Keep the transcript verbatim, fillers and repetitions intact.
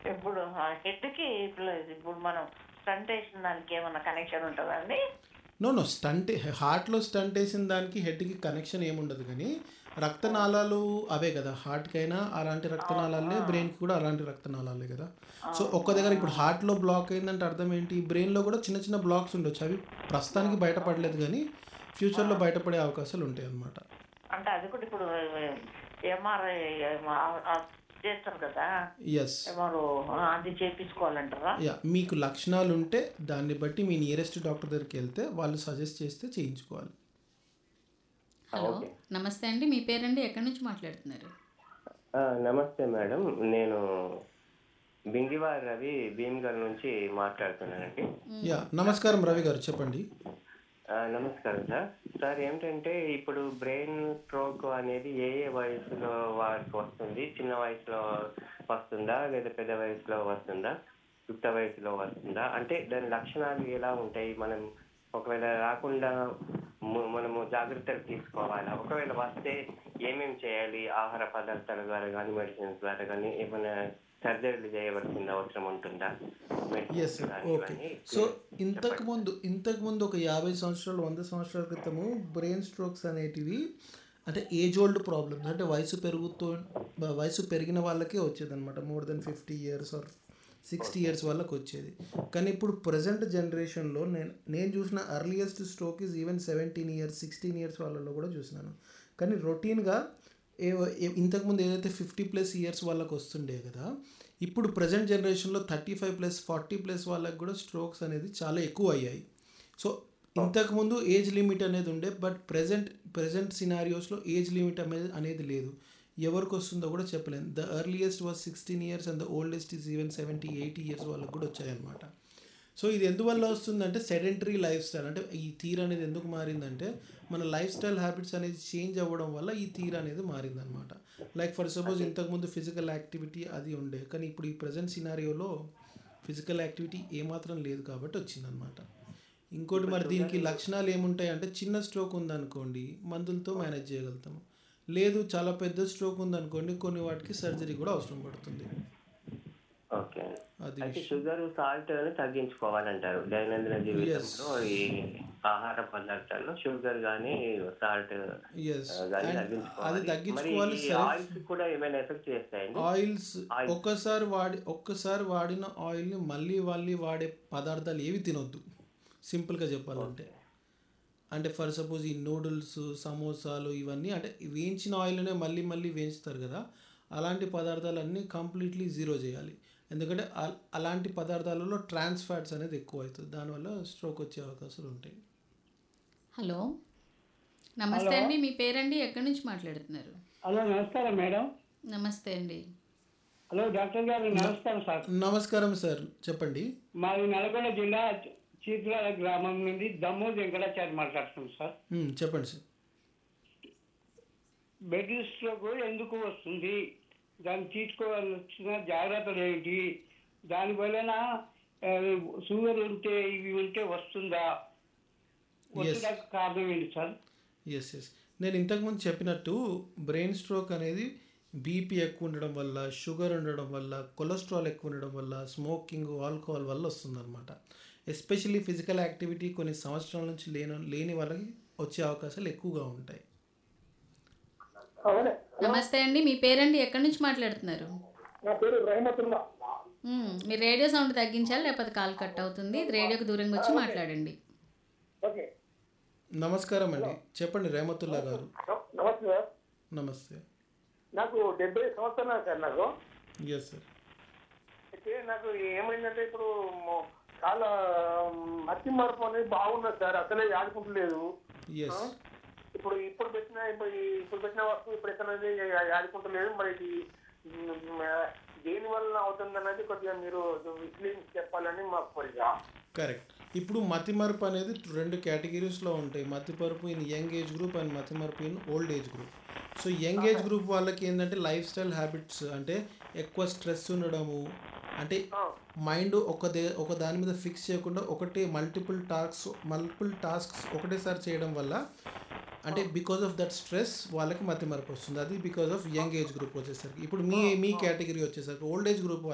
ఇప్పుడు హెడ్కి ఇప్పుడు మనం స్టంట్ వేసిన దానికి ఏమన్నా కనెక్షన్ ఉంటుందా అండి? నో నో స్టంట్ హార్ట్లో స్టంట్ వేసిన దానికి హెడ్కి కనెక్షన్ ఏముండదు, కానీ రక్తనాళాలు అవే కదా, హార్ట్కైనా అలాంటి రక్తనాళాలే, బ్రెయిన్కి కూడా అలాంటి రక్తనాళాలే కదా. సో ఒక్క దగ్గర ఇప్పుడు హార్ట్లో బ్లాక్ అయిందంటే అర్థం ఏంటి, బ్రెయిన్లో కూడా చిన్న చిన్న బ్లాక్స్ ఉండొచ్చు, అవి ప్రస్తుతానికి బయటపడలేదు కానీ ఫ్యూచర్లో బయటపడే అవకాశాలు ఉంటాయి అన్నమాట. అంటే అది కూడా ఇప్పుడు ఎంఆర్ఐ చేస్తారు కదా, ఎస్, అది చేయించుకోవాలంటారా? యా, మీకు లక్షణాలు ఉంటే దాన్ని బట్టి మీ నియరెస్ట్ డాక్టర్ దగ్గరికి వెళ్తే వాళ్ళు సజెస్ట్ చేస్తే చేయించుకోవాలి. హలో, నమస్తే అండి, మీ పేరండి, ఎక్కడి నుంచి మాట్లాడుతున్నారు? నమస్తే మేడం, నేను బింగివారి రవి భీమ్గల్ నుంచి మాట్లాడుతున్నానండి. యా, నమస్కారం రవి గారు, చెప్పండి. నమస్కారం సార్. సార్ ఏమిటంటే ఇప్పుడు బ్రెయిన్ స్ట్రోక్ అనేది ఏ ఏ వయసులో వారికి వస్తుంది? చిన్న వయసులో వస్తుందా లేదా పెద్ద వయసులో వస్తుందా, యుక్త వయసులో వస్తుందా? అంటే దాని లక్షణాలు ఎలా ఉంటాయి? మనం ఒకవేళ రాకుండా మనము జాగ్రత్తలు తీసుకోవాలా? ఒకవేళ వస్తే ఏమేమి చేయాలి? ఆహార పదార్థాల ద్వారా కానీ మెడిసిన్స్ ద్వారా కానీ ఏమైనా సర్జరీలు చేయవలసిన అవసరం ఉంటుందా? Yes, okay. సో ఇంతకుముందు ఇంతకుముందు ఒక యాభై సంవత్సరాలు వంద సంవత్సరాల క్రితము బ్రెయిన్ స్ట్రోక్స్ అనేటివి అంటే ఏజ్ ఓల్డ్ ప్రాబ్లమ్స్, అంటే వయసు పెరుగుతూ వయసు పెరిగిన వాళ్ళకే వచ్చేది అనమాట, more than fifty years or sixty years వాళ్ళకి వచ్చేది. కానీ ఇప్పుడు ప్రజెంట్ జనరేషన్లో నేను నేను చూసిన earliest stroke is even seventeen years sixteen years వాళ్ళలో కూడా చూసినాను. కానీ రొటీన్గా ఏ ఇంతకుముందు ఏదైతే ఫిఫ్టీ ప్లస్ ఇయర్స్ వాళ్ళకి వస్తుండే కదా, ఇప్పుడు ప్రజెంట్ జనరేషన్లో thirty five plus forty plus వాళ్ళకి కూడా స్ట్రోక్స్ అనేది చాలా ఎక్కువ అయ్యాయి. సో ఇంతకుముందు ఏజ్ లిమిట్ అనేది ఉండే, but present present సినారియోస్లో age limit అనేది అనేది లేదు, ఎవరికి వస్తుందో కూడా చెప్పలేము. The earliest was sixteen years and the oldest is even seventy eighty years వాళ్ళకి కూడా వచ్చాయన్నమాట. సో ఇది ఎందువల్ల వస్తుందంటే సెడెంటరీ లైఫ్ స్టైల్, అంటే ఈ తీర్ అనేది ఎందుకు మారిందంటే మన లైఫ్ స్టైల్ హ్యాబిట్స్ అనేది చేంజ్ అవ్వడం వల్ల ఈ తీర్ అనేది మారిందనమాట. లైక్ ఫర్ సపోజ్ ఇంతకుముందు ఫిజికల్ యాక్టివిటీ అది ఉండే, కానీ ఇప్పుడు ఈ ప్రజెంట్ సినారియోలో ఫిజికల్ యాక్టివిటీ ఏమాత్రం లేదు కాబట్టి వచ్చిందనమాట. ఇంకోటి మరి దీనికి లక్షణాలు ఏముంటాయి అంటే, చిన్న స్ట్రోక్ ఉందనుకోండి మందులతో మేనేజ్ చేయగలుగుతాము, లేదు చాలా పెద్ద స్ట్రోక్ ఉందనుకోండి కొన్ని వాటికి సర్జరీ కూడా అవసరం పడుతుంది. ఓకే, అయితే షుగర్ సాల్ట్ తగ్గించుకోవాలంటారు దైనందిన జీవితంలో, ఈ ఆహార పదార్థాల్లో షుగర్ కానీ సాల్ట్ అది తగ్గించుకోవాలి. ఆయిల్స్ కూడా ఏమైనా ఎఫెక్ట్ చేస్తాయండి? ఆయిల్స్ ఒక్కసారి వాడి ఒక్కసారి వాడిన ఆయిల్ని మళ్ళీ మళ్ళీ వాడే పదార్థాలు ఏవి తినొద్దు, సింపుల్గా చెప్పాలంటే. అంటే ఫర్ సపోజ్ ఈ నూడిల్స్ సమోసాలు ఇవన్నీ అంటే వేయించిన ఆయిల్నే మళ్ళీ మళ్ళీ వేయించుతారు కదా, అలాంటి పదార్థాలన్నీ కంప్లీట్లీ జీరో చేయాలి. ఎందుకంటే అలాంటి పదార్థాలలో ట్రాన్స్ ఫ్యాట్స్ అనేది ఎక్కువ అవుతుంది, దానివల్ల స్ట్రోక్ వచ్చే అవకాశాలు ఉంటాయి. హలో, నమస్తే అండి, మీ పేరండి, ఎక్కడి నుంచి మాట్లాడుతున్నారు? హలో, నమస్కారం మేడం. నమస్తే అండి. హలో డాక్టర్ గారు, నమస్కారం సార్. నమస్కారం సార్, చెప్పండి. మాది నల్గొండ జిల్లా చీపురాల గ్రామం నుండి దమ్ము వెంకటాచారి మాట్లాడుతున్నాం సార్. చెప్పండి సార్. బెడ్ స్ట్రోక్ ఎందుకు వస్తుంది, దాన్ని తీసుకోవాల్సిన జాగ్రత్తలు ఏంటి, దాని వలన షుగర్ ఉంటే ఇవి ఉంటే వస్తుందా, వచ్చేదానికి కారణం ఏంటి సార్? ఎస్ ఎస్ నేను ఇంతకుముందు చెప్పినట్టు బ్రెయిన్ స్ట్రోక్ అనేది బీపీ ఎక్కువ ఉండడం వల్ల, షుగర్ ఉండడం వల్ల, కొలెస్ట్రాల్ ఎక్కువ ఉండడం వల్ల, స్మోకింగ్, ఆల్కహాల్ వల్ల వస్తుందన్నమాట. ఎస్పెషల్లీ ఫిజికల్ యాక్టివిటీ కొన్ని సంవత్సరాల నుంచి లేని లేని వాళ్ళకి వచ్చే అవకాశాలు ఎక్కువగా ఉంటాయి. నమస్తే అండి, మీ పేరండి, ఎక్కడి నుంచి మాట్లాడుతున్నారు? నా పేరు రహమతుల్లా. మీరు రేడియో సౌండ్ తగ్గించాలి, లేకపోతే కాల్ కట్ అవుతుంది. రేడియోకి దూరంగా వచ్చి మాట్లాడండి. ఓకే, నమస్కారం అండి, చెప్పండి రహమతుల్లా గారు. నమస్తే సార్. నమస్తే. నాకు డెబ్బై సంవత్సరాలు సార్. నాకు ఎస్ సార్. అయితే నాకు ఏమైందంటే ఇప్పుడు చాలా మత్తి మరపు అనేది బాగున్నది సార్, అసలే ఆడుకుంటలేదు. ఇప్పుడు ఇప్పుడు పెట్టిన ఇప్పుడు పెట్టిన వస్తువు ఇప్పుడు ఎక్కడ ఆడుకుంటలేదు. మరి ఇది దేని వల్ల అవుతుంది అనేది కొద్దిగా మీరు విశ్లేషించి చెప్పాలని మాకు కోరిక. కరెక్ట్. ఇప్పుడు మతిమరుపు అనేది రెండు కేటగిరీస్లో ఉంటాయి, మతిమరుపు in young age group and మతిమరుపు in old age group. So young age group వాళ్ళకి ఏంటంటే లైఫ్ స్టైల్ హ్యాబిట్స్, అంటే ఎక్కువ స్ట్రెస్ ఉండడము, అంటే మైండ్ ఒక దే ఒక దాని మీద ఫిక్స్ చేయకుండా ఒకటే మల్టిపుల్ టాస్క్స్ మల్టిపుల్ టాస్క్స్ ఒకటేసారి చేయడం వల్ల, అంటే బికాస్ ఆఫ్ దట్ స్ట్రెస్ వాళ్ళకి మతిమరుపు వస్తుంది. అది because of young age group వచ్చేసరికి. ఇప్పుడు మీ మీ కేటగిరీ వచ్చేసరికి ఓల్డ్ ఏజ్ గ్రూప్